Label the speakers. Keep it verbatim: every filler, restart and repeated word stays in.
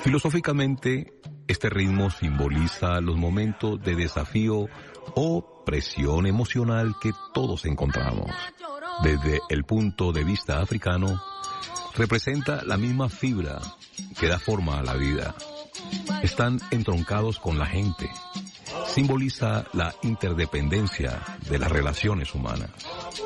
Speaker 1: Filosóficamente, este ritmo simboliza los momentos de desafío o presión emocional que todos encontramos. Desde el punto de vista africano, representa la misma fibra que da forma a la vida. Están entroncados con la gente. Simboliza la interdependencia de las relaciones humanas.